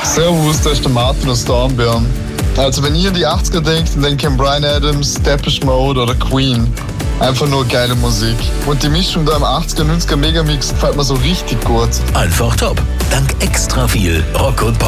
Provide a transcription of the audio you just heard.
Servus, da ist der Martin aus Dornbirn. Also wenn ihr an die 80er denkt, dann denkt ihr an Bryan Adams, Depeche Mode oder Queen. Einfach nur geile Musik. Und die Mischung da im 80er, 90er Megamix gefällt mir so richtig gut. Einfach top. Dank extra viel Rock und Pop.